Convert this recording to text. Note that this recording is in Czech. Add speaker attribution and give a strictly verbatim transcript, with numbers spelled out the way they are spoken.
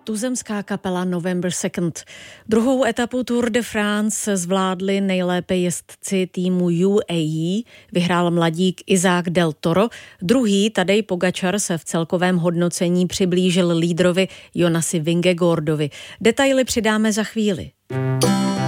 Speaker 1: tuzemská kapela November second. Druhou etapu Tour de France zvládli nejlépe jezdci týmu U A E, vyhrál mladík Isaac del Toro, druhý Tadej Pogačar se v celkovém hodnocení přiblížil lídrovi Jonasi Vingegaardovi. Detaily přidáme za chvíli.